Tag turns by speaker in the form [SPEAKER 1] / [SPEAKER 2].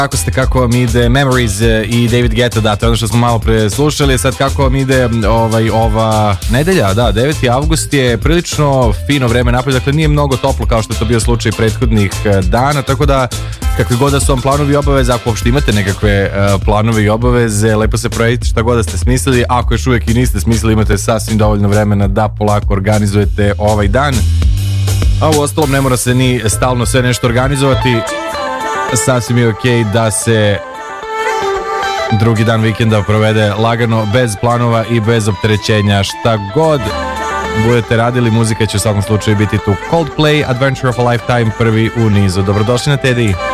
[SPEAKER 1] kako vam ide Memories i David Guetta, da, to je ono što smo malo pre slušali. Sad kako vam ide ova nedelja, da, 9. avgust je prilično fino vreme napolje, dakle nije mnogo toplo kao što je to bio slučaj prethodnih dana, tako da kakvi god da su vam planovi i obaveze, ako uopšte imate nekakve planove i obaveze, lepo se projektite šta god da ste smislili. Ako još uvijek i niste smislili, imate sasvim dovoljno vremena da polako organizujete ovaj dan, a u ostalom ne mora se ni stalno sve nešto organizovati. Sasvim je okej da se drugi dan vikenda provede lagano, bez planova i bez opterećenja. Šta god budete radili, muzika će u svakom slučaju biti tu. Coldplay, Adventure of a Lifetime, prvi u nizu. Dobrodošli na Teddy.